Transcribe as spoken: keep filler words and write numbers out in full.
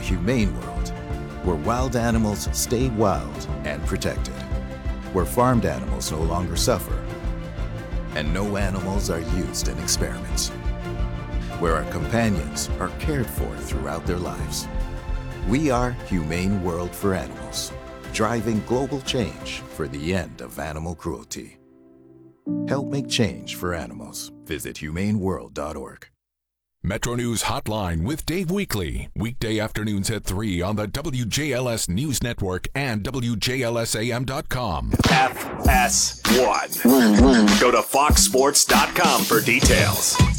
humane world, where wild animals stay wild and protected, where farmed animals no longer suffer, and no animals are used in experiments, where our companions are cared for throughout their lives. We are Humane World for Animals, driving global change for the end of animal cruelty. Help make change for animals. Visit humane world dot org. Metro News Hotline with Dave Weekly. Weekday afternoons at three on the W J L S News Network and W J L S A M dot com. F S one. Go to fox sports dot com for details.